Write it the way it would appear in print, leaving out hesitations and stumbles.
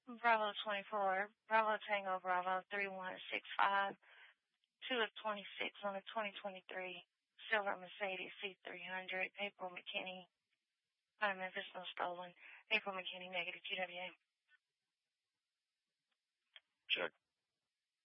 Bravo 24, Bravo Tango Bravo 3165, 2 of 26 on a 2023 silver Mercedes C300, April McKinney, Memphis, no stolen. April McKinney, negative QWA. Check.